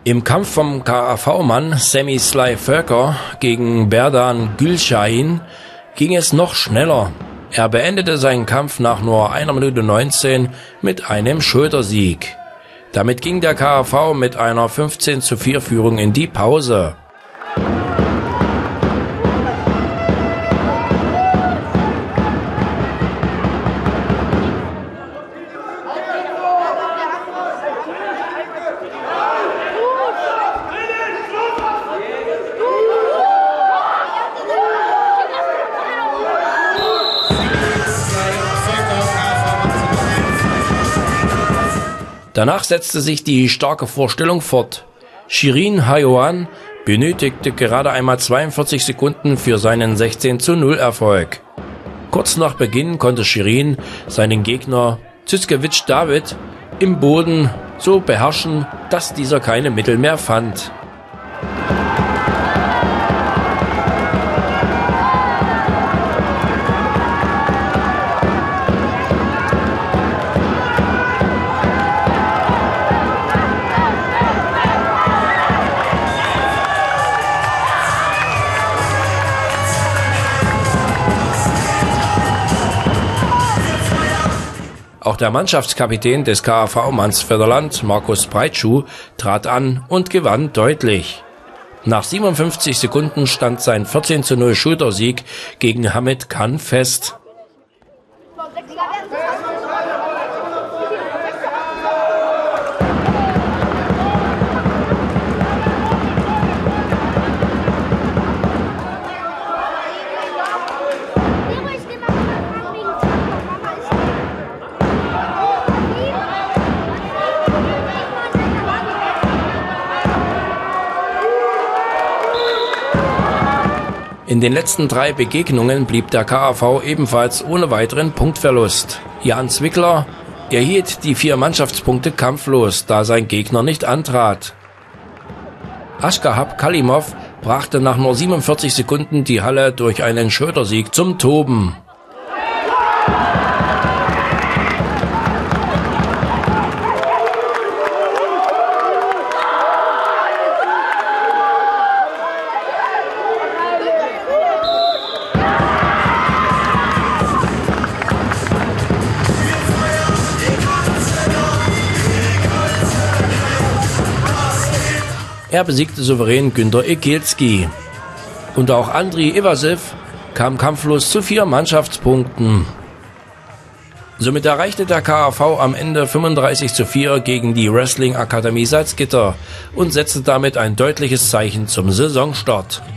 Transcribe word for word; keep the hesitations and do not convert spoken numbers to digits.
Im Kampf vom K A V-Mann Sammy Sly Völker gegen Berdan Gülşahin ging es noch schneller. Er beendete seinen Kampf nach nur einer Minute neunzehn mit einem Schultersieg. Damit ging der K A V mit einer fünfzehn zu vier Führung in die Pause. Danach setzte sich die starke Vorstellung fort. Shirin Hayoan benötigte gerade einmal zweiundvierzig Sekunden für seinen sechzehn zu null Erfolg. Kurz nach Beginn konnte Shirin seinen Gegner Zyskewitsch David im Boden so beherrschen, dass dieser keine Mittel mehr fand. Auch der Mannschaftskapitän des K A V Mansfjordeland, Markus Breitschuh, trat an und gewann deutlich. Nach siebenundfünfzig Sekunden stand sein vierzehn zu null Schultersieg gegen Hamid Khan fest. In den letzten drei Begegnungen blieb der K A V ebenfalls ohne weiteren Punktverlust. Jan Zwickler erhielt die vier Mannschaftspunkte kampflos, da sein Gegner nicht antrat. Aschgahab Kalimov brachte nach nur siebenundvierzig Sekunden die Halle durch einen Schultersieg zum Toben. Er besiegte souverän Günter Ekelski. Und auch Andriy Iwasew kam kampflos zu vier Mannschaftspunkten. Somit erreichte der K A V am Ende fünfunddreißig zu vier gegen die Wrestling Akademie Salzgitter und setzte damit ein deutliches Zeichen zum Saisonstart.